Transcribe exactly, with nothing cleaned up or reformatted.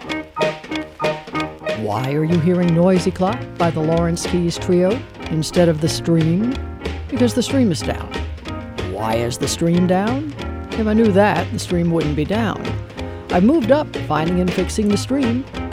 Why are you hearing Noisy Clock by the Lawrence Keys Trio instead of The Stream? Because the stream is down. Why is the stream down? If I knew that, the stream wouldn't be down. I moved up finding and fixing the stream